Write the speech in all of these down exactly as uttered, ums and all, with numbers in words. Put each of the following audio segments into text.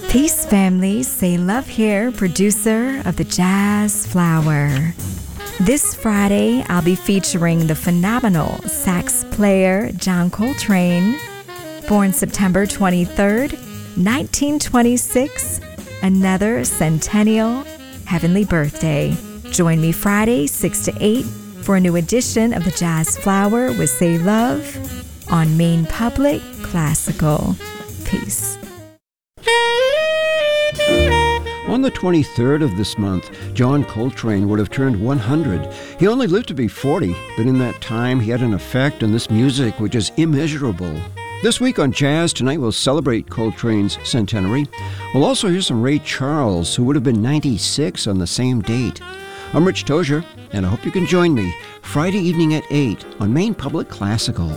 Peace family, Say Love here, producer of the Jazz Flower. This Friday, I'll be featuring the phenomenal sax player John Coltrane, born September twenty-third, nineteen twenty-six, another centennial heavenly birthday. Join me Friday, six to eight, for a new edition of the Jazz Flower with Say Love on Maine Public Classical. Peace. On the twenty-third of this month, John Coltrane would have turned one hundred. He only lived to be forty, but in that time he had an effect on this music which is immeasurable. This week on Jazz Tonight, we'll celebrate Coltrane's centenary. We'll also hear some Ray Charles, who would have been ninety-six on the same date. I'm Rich Tozier, and I hope you can join me Friday evening at eight on Maine Public Classical.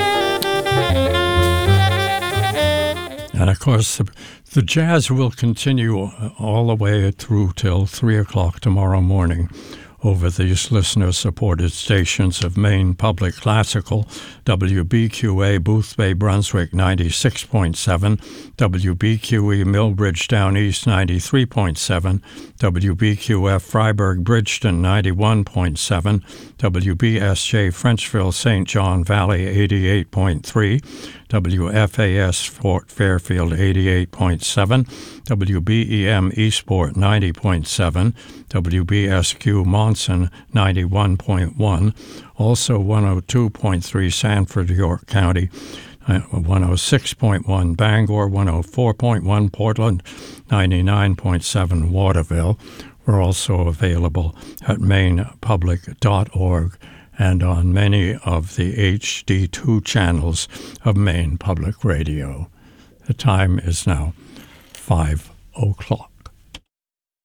And of course, the, the jazz will continue all the way through till three o'clock tomorrow morning over these listener-supported stations of Maine Public Classical, W B Q A Boothbay Brunswick ninety-six point seven, W B Q E Millbridge Down East ninety-three point seven, W B Q F Freiburg Bridgeton ninety-one point seven, W B S J Frenchville Saint John Valley eighty-eight point three, W F A S Fort Fairfield eighty-eight point seven, W B E M Eastport ninety point seven, W B S Q Monson ninety-one point one, also one oh two point three Sanford, York County, uh, one oh six point one Bangor, one oh four point one Portland, ninety-nine point seven Waterville. We're also available at maine public dot org and on many of the H D two channels of Maine Public Radio. The time is now five o'clock.